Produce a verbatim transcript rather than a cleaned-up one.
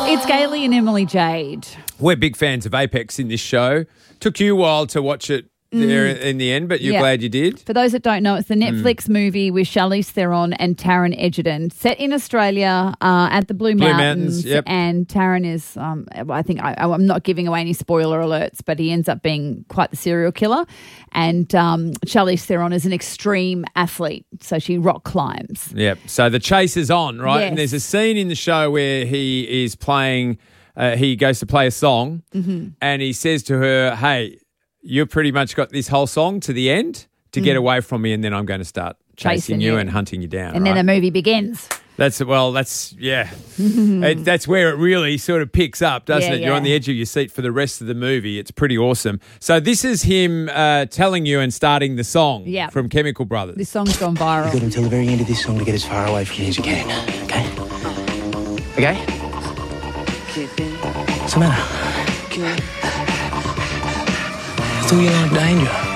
It's Gailey and Emily Jade. We're big fans of Apex in this show. Took you a while to watch it there mm. in the end, but you're yeah. glad you did. For those that don't know, it's the Netflix mm. movie with Charlize Theron and Taron Egerton, set in Australia uh, at the Blue, Blue Mountains. Mountains yep. And Taron is, um, I think, I, I'm not giving away any spoiler alerts, but he ends up being quite the serial killer. And um, Charlize Theron is an extreme athlete, so she rock climbs. Yep. So the chase is on, right? Yes. And there's a scene in the show where he is playing. Uh, he goes to play a song, mm-hmm. and he says to her, "Hey, you've pretty much got this whole song to the end to mm. get away from me, and then I'm going to start chasing, chasing you, you and hunting you down." And right? then the movie begins. That's well. That's yeah. it, that's where it really sort of picks up, doesn't yeah, it? You're yeah. on the edge of your seat for the rest of the movie. It's pretty awesome. So this is him uh, telling you and starting the song yep. from Chemical Brothers. This song's gone viral. You've got until the very end of this song to get as far away from me as you can. Okay. Okay. What's the matter? I thought you liked danger.